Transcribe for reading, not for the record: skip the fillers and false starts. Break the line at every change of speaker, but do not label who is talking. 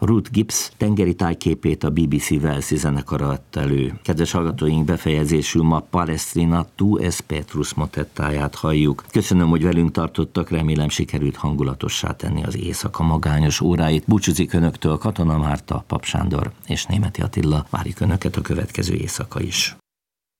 Ruth Gibbs tengeri tájképét a BBC Walesi zenekar adta elő. Kedves hallgatóink, befejezésül ma Palestrina Tu es Petrus motettáját halljuk. Köszönöm, hogy velünk tartottak, remélem sikerült hangulatossá tenni az éjszaka magányos óráit. Búcsúzik önöktől Katona Márta, Pap Sándor és Németi Attila. Várjuk önöket a következő éjszaka is.